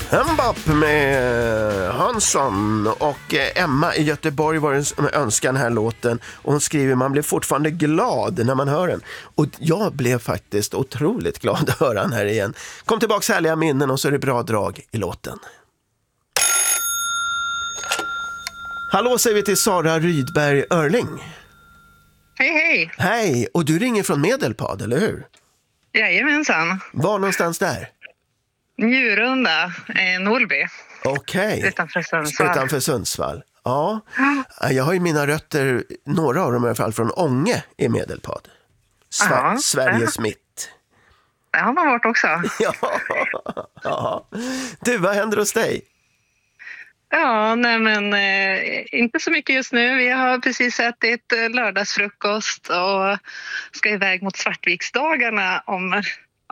Mbop med Hansson och Emma i Göteborg var den som önskade den här låten och hon skriver man blir fortfarande glad när man hör den och jag blev faktiskt otroligt glad att höra den här igen. Kom tillbaks härliga minnen och så är det bra drag i låten. Hallå säger vi till Sara Rydberg Örling. Hej, hej. Hej, och du ringer från Medelpad, eller hur? Jajamensan. Var någonstans där? Njurunda, Norrby. Okej. Utanför Sundsvall. Utanför Sundsvall. Ja. Jag har ju mina rötter, några av dem i alla fall, från Ånge i Medelpad. Sveriges mitt. Det har man varit också. Ja. Du, vad händer hos dig? Ja, nej men inte så mycket just nu. Vi har precis ätit lördagsfrukost och ska iväg mot Svartviksdagarna om